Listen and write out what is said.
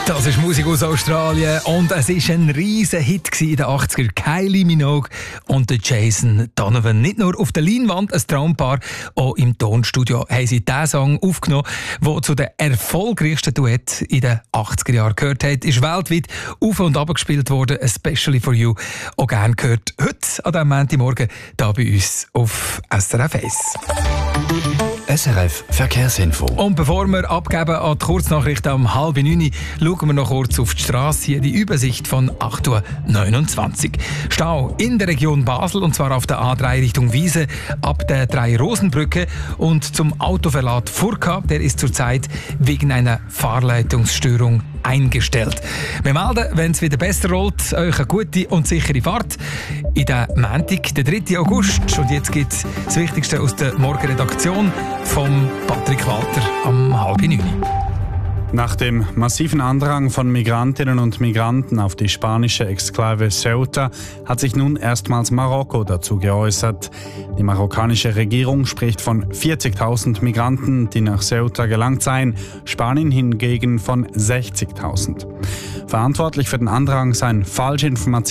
Das ist Musik aus Australien und es war ein riesen Hit in den 80er. Kylie Minogue und der Jason Donovan. Nicht nur auf der Leinwand ein Traumpaar, auch im Tonstudio haben sie diesen Song aufgenommen, der zu den erfolgreichsten Duetten in den 80er Jahren gehört hat. Ist weltweit auf und ab gespielt worden, «Especially for You». Auch gerne gehört heute an diesem Montagmorgen hier bei uns auf SRF 1. SRF Verkehrsinfo. Und bevor wir abgeben an die Kurznachrichten um 8:30, schauen wir noch kurz auf die Straße. Hier die Übersicht von 8:29 Uhr. Stau in der Region Basel, und zwar auf der A3 Richtung Wiese ab der 3-Rosenbrücke. Und zum Autoverlad Furka, der ist zurzeit wegen einer Fahrleitungsstörung eingestellt. Wir melden, wenn es wieder besser rollt, euch eine gute und sichere Fahrt in den Montag, den 3. August. Und jetzt gibt es das Wichtigste aus der Morgenredaktion vom Patrick Walter am 8:30. Nach dem massiven Andrang von Migrantinnen und Migranten auf die spanische Exklave Ceuta hat sich nun erstmals Marokko dazu geäußert. Die marokkanische Regierung spricht von 40.000 Migranten, die nach Ceuta gelangt seien, Spanien hingegen von 60.000. Verantwortlich für den Andrang seien falsche Informationen